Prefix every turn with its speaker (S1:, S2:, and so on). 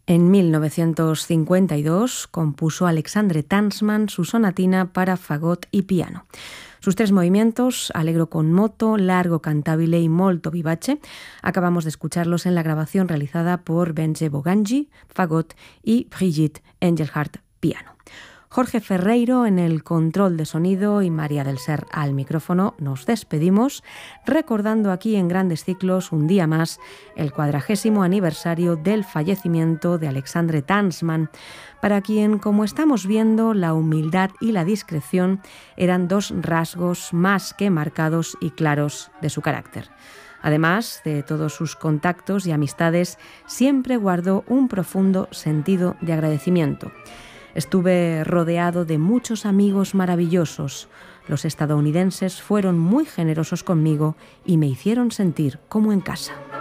S1: En 1952 compuso Alexandre Tansman su sonatina para fagot y piano. Sus tres movimientos, allegro con moto, largo cantabile y molto vivace, acabamos de escucharlos en la grabación realizada por Bence Boganji, fagot, y Brigitte Engelhardt, piano. Jorge Ferreiro en el control de sonido y María del Ser al micrófono. Nos despedimos recordando aquí en Grandes Ciclos un día más el 40º aniversario del fallecimiento de Alexandre Tansman, para quien, como estamos viendo, la humildad y la discreción eran dos rasgos más que marcados y claros de su carácter. Además de todos sus contactos y amistades, siempre guardó un profundo sentido de agradecimiento. Estuve rodeado de muchos amigos maravillosos. Los estadounidenses fueron muy generosos conmigo y me hicieron sentir como en casa.